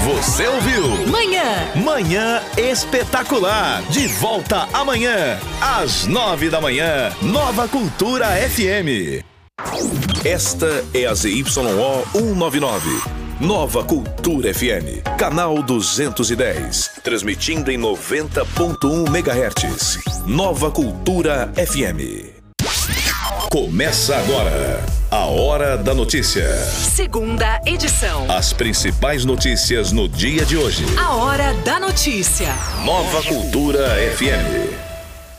Você ouviu? Manhã Espetacular. De volta amanhã, às 9 da manhã. Nova Cultura FM. Esta é a ZYO 199. Nova Cultura FM. Canal 210. Transmitindo em 90.1 MHz. Nova Cultura FM. Começa agora a Hora da Notícia. Segunda edição. As principais notícias no dia de hoje. A Hora da Notícia. Nova Cultura FM.